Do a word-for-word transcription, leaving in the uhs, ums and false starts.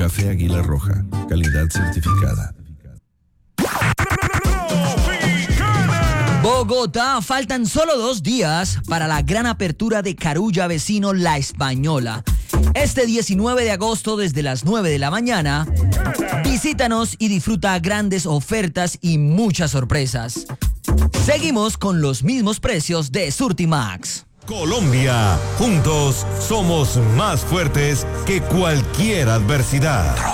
Café Águila Roja, calidad certificada. Bogotá, faltan solo dos días para la gran apertura de Carulla Vecino La Española. Este diecinueve de agosto desde las nueve de la mañana, visítanos y disfruta grandes ofertas y muchas sorpresas. Seguimos con los mismos precios de Surtimax. Colombia, juntos somos más fuertes que cualquier adversidad.